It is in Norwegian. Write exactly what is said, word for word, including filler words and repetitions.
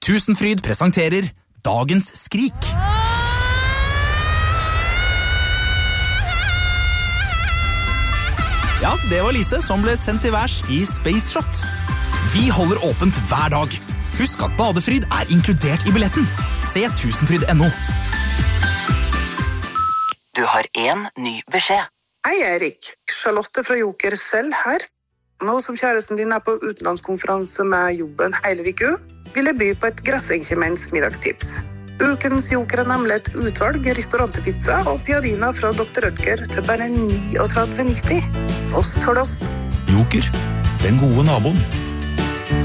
Tusenfryd presenterer Dagens skrik. Ja, det var Lise som ble sendt til værs i Space Shot. Vi holder åpent hver dag. Husk at badefryd er inkludert i billetten. Se tusenfryd punktum no. Du har en ny beskjed. Hei, Erik. Charlotte fra Joker selv her. Nå som kjæresten din er på utenlandskonferanse med jobben hele viku, vil jeg by på et Grassenkjemenns middagstips. Ukens Joker er nemlig et utvalg restaurantpizza og piadina fra doktor Rødger til bare trettini nitti. Ost for ost. Joker, den gode naboen.